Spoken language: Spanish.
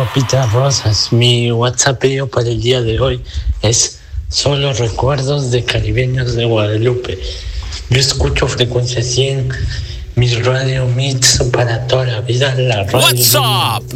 Peter Rosas. Mi WhatsApp para el día de hoy es solo recuerdos de caribeños de Guadalupe. Yo escucho Frecuencia 100, mi radio Mix para toda la vida, la radio. WhatsApp